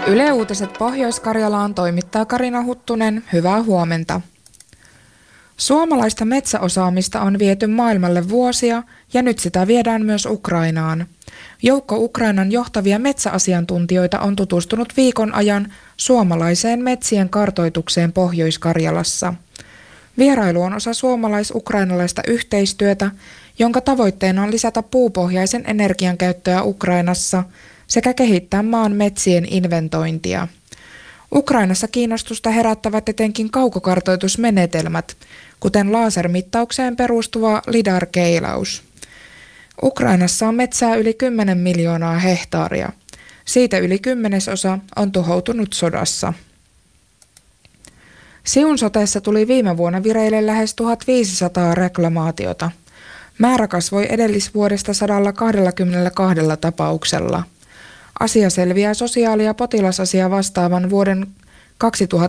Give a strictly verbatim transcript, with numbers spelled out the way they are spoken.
Yle Uutiset Pohjois-Karjalaan toimittaa Karina Huttunen. Hyvää huomenta. Suomalaista metsäosaamista on viety maailmalle vuosia ja nyt sitä viedään myös Ukrainaan. Joukko Ukrainan johtavia metsäasiantuntijoita on tutustunut viikon ajan suomalaiseen metsien kartoitukseen Pohjois-Karjalassa. Vierailu on osa suomalais-ukrainalaista yhteistyötä, jonka tavoitteena on lisätä puupohjaisen energian käyttöä Ukrainassa sekä kehittää maan metsien inventointia. Ukrainassa kiinnostusta herättävät etenkin kaukokartoitusmenetelmät, kuten lasermittaukseen perustuva lidar-keilaus. Ukrainassa on metsää yli kymmenen miljoonaa hehtaaria. Siitä yli kymmenesosa on tuhoutunut sodassa. Siun soteessa tuli viime vuonna vireille lähes tuhatviisisataa reklamaatiota. Määrä kasvoi edellisvuodesta sata kaksikymmentäkaksi tapauksella. Asia selviää sosiaali- ja potilasasia vastaavan vuoden kaksituhattakahdeksantoista